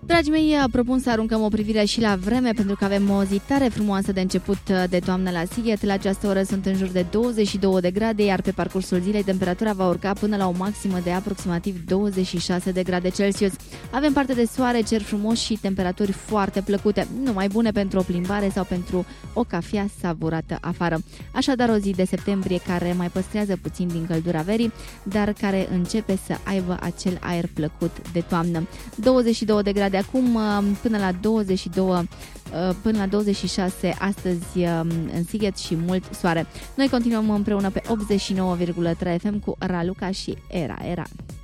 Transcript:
Dragii mei, propun să aruncăm o privire și la vreme, pentru că avem o zi tare frumoasă de început de toamnă la Sighet. La această oră sunt în jur de 22 de grade, iar pe parcursul zilei temperatura va urca până la o maximă de aproximativ 26 de grade Celsius. Avem parte de soare, cer frumos și temperaturi foarte plăcute, numai bune pentru o plimbare sau pentru o cafea savurată afară. Așadar, o zi de septembrie care mai păstrează puțin din căldura verii, dar care începe să aibă acel aer plăcut de toamnă. 22 de grade acum, până la 22, până la 26 astăzi în Sighet și mult soare. Noi continuăm împreună pe 89,3 FM cu Raluca și Era.